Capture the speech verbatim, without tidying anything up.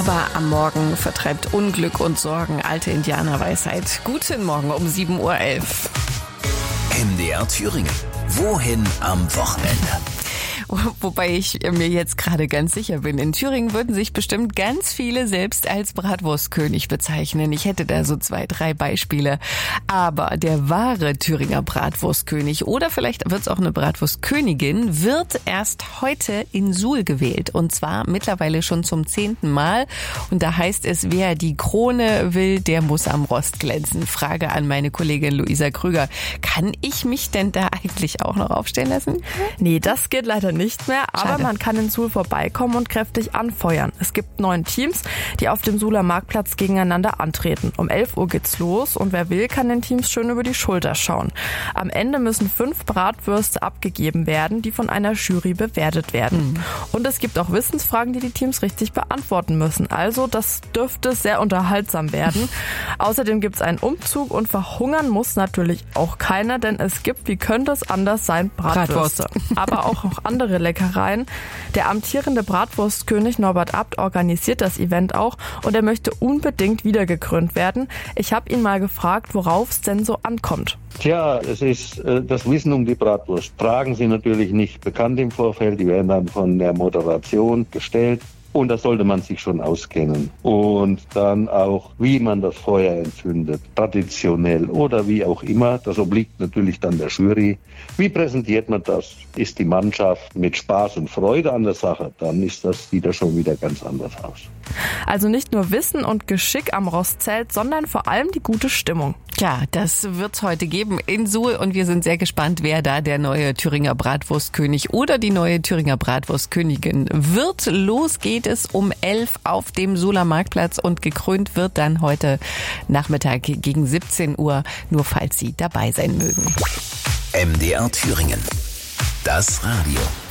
Aber am Morgen vertreibt Unglück und Sorgen alte Indianerweisheit. Guten Morgen um sieben Uhr elf. M D R Thüringen. Wohin am Wochenende? Wobei ich mir jetzt gerade ganz sicher bin, in Thüringen würden sich bestimmt ganz viele selbst als Bratwurstkönig bezeichnen. Ich hätte da so zwei, drei Beispiele. Aber der wahre Thüringer Bratwurstkönig oder vielleicht wird es auch eine Bratwurstkönigin, wird erst heute in Suhl gewählt. Und zwar mittlerweile schon zum zehnten Mal. Und da heißt es, wer die Krone will, der muss am Rost glänzen. Frage an meine Kollegin Luisa Krüger. Kann ich mich denn da eigentlich auch noch aufstellen lassen? Nee, das geht leider nicht mehr, aber Schade. Man kann in Suhl vorbeikommen und kräftig anfeuern. Es gibt neun Teams, die auf dem Suhler Marktplatz gegeneinander antreten. Um elf Uhr geht's los und wer will, kann den Teams schön über die Schulter schauen. Am Ende müssen fünf Bratwürste abgegeben werden, die von einer Jury bewertet werden. Mhm. Und es gibt auch Wissensfragen, die die Teams richtig beantworten müssen. Also das dürfte sehr unterhaltsam werden. Außerdem gibt's einen Umzug und verhungern muss natürlich auch keiner, denn es gibt, wie könnte es anders sein, Bratwürste. Bratwurst. Aber auch noch andere Leckereien. Der amtierende Bratwurstkönig Norbert Abt organisiert das Event auch und er möchte unbedingt wiedergekrönt werden. Ich habe ihn mal gefragt, worauf es denn so ankommt. Tja, es ist äh, das Wissen um die Bratwurst. Fragen sind natürlich nicht bekannt im Vorfeld, die werden dann von der Moderation gestellt. Und da sollte man sich schon auskennen. Und dann auch, wie man das Feuer entzündet, traditionell oder wie auch immer. Das obliegt natürlich dann der Jury. Wie präsentiert man das? Ist die Mannschaft mit Spaß und Freude an der Sache? Dann ist das, sieht das schon wieder ganz anders aus. Also nicht nur Wissen und Geschick am Rost zählt, sondern vor allem die gute Stimmung. Tja, das wird's heute geben in Suhl und wir sind sehr gespannt, wer da der neue Thüringer Bratwurstkönig oder die neue Thüringer Bratwurstkönigin wird. Los geht es um elf auf dem Suhler Marktplatz und gekrönt wird dann heute Nachmittag gegen siebzehn Uhr, nur falls Sie dabei sein mögen. M D R Thüringen. Das Radio.